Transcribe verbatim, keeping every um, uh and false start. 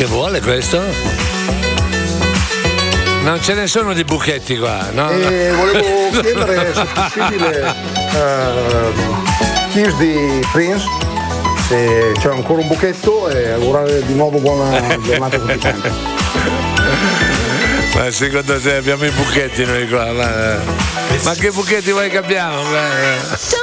Che vuole questo? Non ce ne sono di buchetti qua, no? E volevo chiedere se è possibile uh, Kiss di Prince, se c'è ancora un buchetto, e augurare di nuovo buona giornata a tutti quanti. Ma secondo te abbiamo i buchetti noi qua? Ma, ma che buchetti vuoi che abbiamo?